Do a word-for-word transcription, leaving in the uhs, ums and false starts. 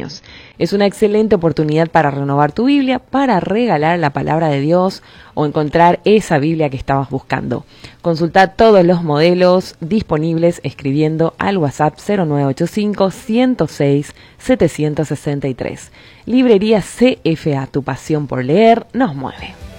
años. Es una excelente oportunidad para renovar tu Biblia, para regalar la palabra de Dios o encontrar esa Biblia que estabas buscando. Consulta todos los modelos disponibles escribiendo al WhatsApp cero nueve ocho cinco, ciento seis, setecientos sesenta y tres. Librería C F A, tu pasión por leer nos mueve.